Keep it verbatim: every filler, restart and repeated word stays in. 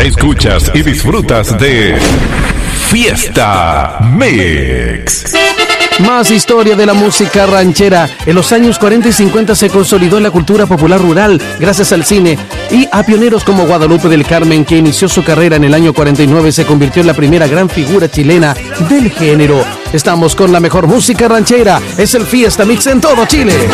Escuchas y disfrutas de Fiesta Mix. Más historia de la música ranchera. En los años cuarenta y cincuenta se consolidó la cultura popular rural gracias al cine y a pioneros como Guadalupe del Carmen, que inició su carrera en el año cuarenta y nueve y se convirtió en la primera gran figura chilena del género. Estamos con la mejor música ranchera. Es el Fiesta Mix en todo Chile.